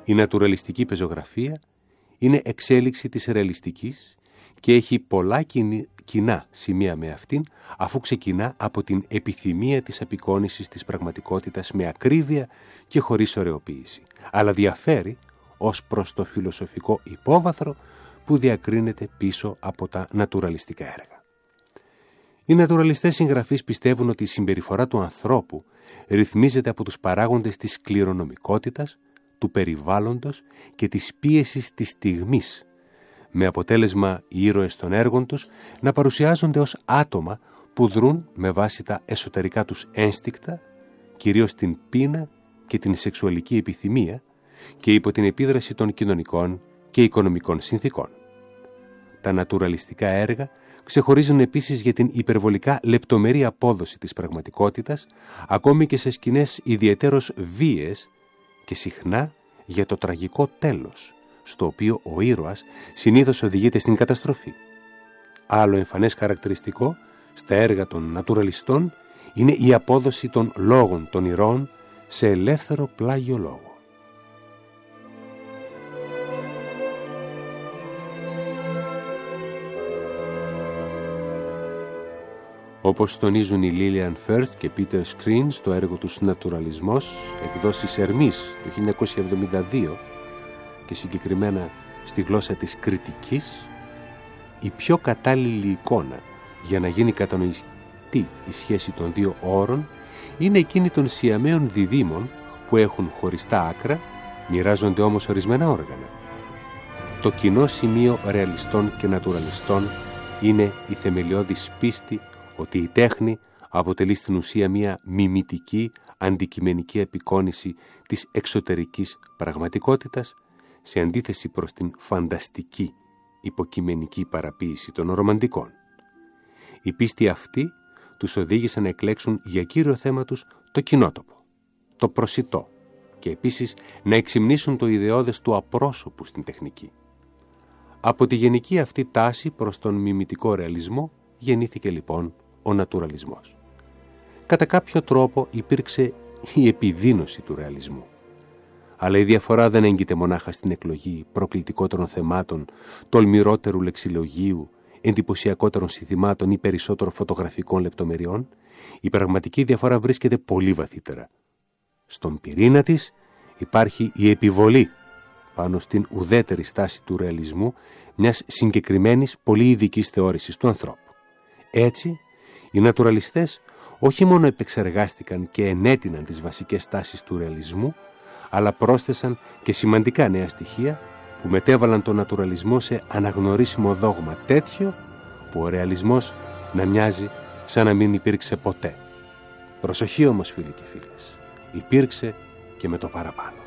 Η νατουραλιστική πεζογραφία είναι εξέλιξη της ρεαλιστικής και έχει πολλά κοινά σημεία με αυτήν, αφού ξεκινά από την επιθυμία της απεικόνησης της πραγματικότητας με ακρίβεια και χωρίς ωρεοποίηση, αλλά διαφέρει ως προς το φιλοσοφικό υπόβαθρο που διακρίνεται πίσω από τα νατουραλιστικά έργα. Οι νατουραλιστές συγγραφείς πιστεύουν ότι η συμπεριφορά του ανθρώπου ρυθμίζεται από τους παράγοντες της κληρονομικότητας, του περιβάλλοντος και της πίεσης της στιγμής, με αποτέλεσμα οι ήρωες των έργων τους να παρουσιάζονται ως άτομα που δρούν με βάση τα εσωτερικά τους ένστικτα, κυρίως την πείνα και την σεξουαλική επιθυμία και υπό την επίδραση των κοινωνικών και οικονομικών συνθήκων. Τα νατουραλιστικά έργα ξεχωρίζουν επίσης για την υπερβολικά λεπτομερή απόδοση της πραγματικότητας, ακόμη και σε σκηνές ιδιαιτέρως βίαιες και συχνά για το τραγικό τέλος, στο οποίο ο ήρωας συνήθως οδηγείται στην καταστροφή. Άλλο εμφανές χαρακτηριστικό στα έργα των νατουραλιστών είναι η απόδοση των λόγων των ηρώων σε ελεύθερο πλάγιο λόγο. Όπως τονίζουν οι Lillian First και Peter Screen στο έργο τους «Νατουραλισμός», εκδόσεις Ερμής το 1972 και συγκεκριμένα στη γλώσσα της κριτικής, η πιο κατάλληλη εικόνα για να γίνει κατανοητή η σχέση των δύο όρων είναι εκείνη των σιαμαίων διδήμων που έχουν χωριστά άκρα, μοιράζονται όμως ορισμένα όργανα. Το κοινό σημείο ρεαλιστών και νατουραλιστών είναι η θεμελιώδης πίστη ότι η τέχνη αποτελεί στην ουσία μια μιμητική αντικειμενική επικόνηση της εξωτερικής πραγματικότητας, σε αντίθεση προς την φανταστική υποκειμενική παραποίηση των ρομαντικών. Η πίστη αυτή τους οδήγησε να εκλέξουν για κύριο θέμα τους το κοινότοπο, το προσιτό και επίσης να εξυμνήσουν το ιδεώδες του απρόσωπου στην τεχνική. Από τη γενική αυτή τάση προς τον μιμητικό ρεαλισμό γεννήθηκε λοιπόν ο νατουραλισμός. Κατά κάποιο τρόπο υπήρξε η επιδείνωση του ρεαλισμού. Αλλά η διαφορά δεν έγκυται μονάχα στην εκλογή προκλητικότερων θεμάτων, τολμηρότερου λεξιλογίου, εντυπωσιακότερων συνθημάτων ή περισσότερο φωτογραφικών λεπτομεριών. Η πραγματική διαφορά βρίσκεται πολύ βαθύτερα. Στον πυρήνα της υπάρχει η επιβολή πάνω στην ουδέτερη στάση του ρεαλισμού μιας συγκεκριμένης πολύ ειδικής θεώρησης του ανθρώπου. Έτσι, οι νατουραλιστές όχι μόνο επεξεργάστηκαν και ενέτειναν τις βασικές τάσεις του ρεαλισμού, αλλά πρόσθεσαν και σημαντικά νέα στοιχεία που μετέβαλαν τον νατουραλισμό σε αναγνωρίσιμο δόγμα τέτοιο που ο ρεαλισμός να μοιάζει σαν να μην υπήρξε ποτέ. Προσοχή όμως φίλοι και φίλες, υπήρξε και με το παραπάνω.